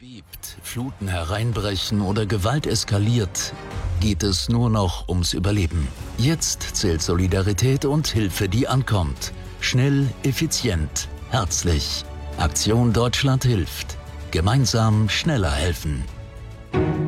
bebt, Fluten hereinbrechen oder Gewalt eskaliert, geht es nur noch ums Überleben. Jetzt zählt Solidarität und Hilfe, die ankommt. Schnell, effizient, herzlich. Aktion Deutschland hilft. Gemeinsam schneller helfen.